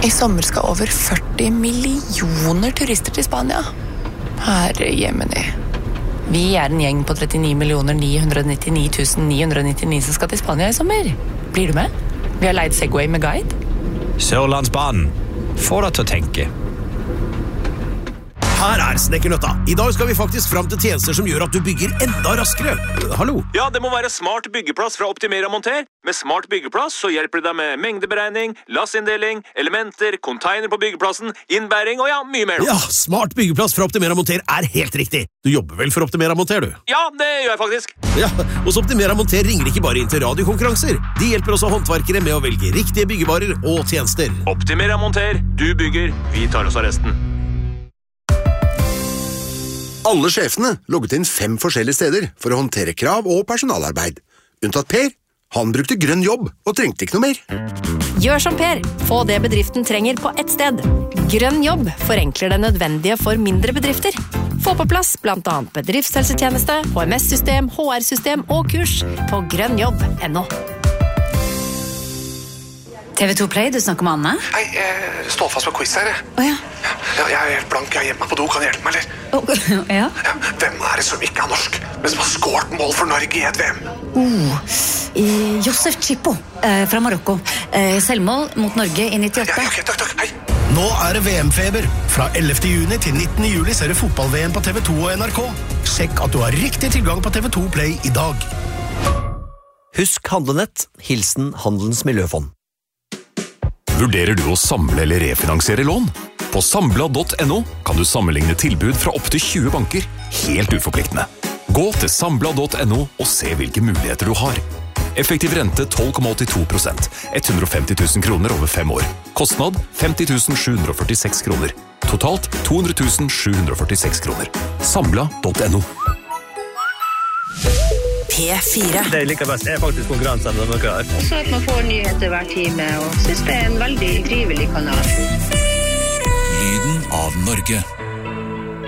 I sommer skal over 40 millioner turister til Spania. Herre Jemini. Vi en gjeng på 39.999.999 som skal til Spania I sommer. Blir du med? Vi har leid Segway med guide. Sørlandsbanen. Få deg til å tenke. Her Snekkernøtta. I dag skal vi faktisk fram til tjenester som gjør at du bygger enda raskere. Hallo? Ja, det må være smart byggeplass fra Optimera Monter. Med smart byggeplass så hjelper det deg med mengdeberegning, lassinndeling, elementer, container på byggeplassen, innbæring og ja, mye mer. Ja, smart byggeplass fra Optimera Monter helt riktig. Du jobber vel for Optimera Monter, du? Ja, det gjør jeg faktisk. Ja, hos Optimera Monter ringer det ikke bare inn til radiokonkurranser. De hjelper også håndverkere med å velge riktige byggevarer og tjenester. Optimera Monter. Du bygger, vi tar oss av resten. Alle sjefene logget inn 5 forskjellige steder for å håndtere krav og personalarbeid. Unntatt Per. Han brukte grønn jobb og trengte ikke noe mer. Gjør som Per. Få det bedriften trenger på ett sted. Grønn jobb forenkler det nødvendige for mindre bedrifter. Få på plass blant annet bedriftshelsetjeneste, HMS-system, HR-system og kurs på grønnjobb.no. TV2 Play, du snakker med Anne? Hei, jeg står fast på quiz her. Åja. Ja, jeg helt blank, jeg hjemme på do, kan du hjelpe meg, eller? Ja. Hvem det som ikke norsk, men som har skåret mål for Norge I et VM? Josef Chippo, fra Marokko. Selvmål mot Norge I 98. Ja, ok, takk, hei. Nå det VM-feber. Fra 11. juni til 19. juli ser du fotball-VM på TV2 og NRK. Sjekk at du har riktig tilgang på TV2 Play I dag. Husk handlenett. Hilsen Handelens Miljøfond. Vurderer du å samle eller refinansiere lån? På Sambla.no kan du sammenligne tilbud fra opp til 20 banker, helt uforpliktende. Gå til Sambla.no og se hvilke muligheter du har. Effektiv rente 12,82%, 150 000 kroner over 5 år. Kostnad 50 746 kroner. Totalt 200 746 kroner. Sambla.no. P4. Det jeg liker best faktisk konkurransen med dere her. Så at man får nyheter hver time, og synes det en veldig trivelig kanal. Lyden av Norge.